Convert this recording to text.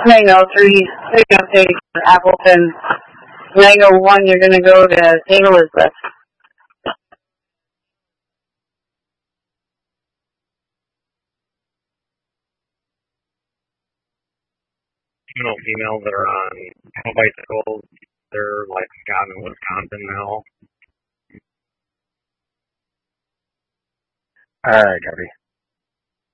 Mango 3 update for Appleton. Mango 1, you're going to go to St. Elizabeth. Females that are on bicycles, they're like Scott in Wisconsin now. All right, Debbie.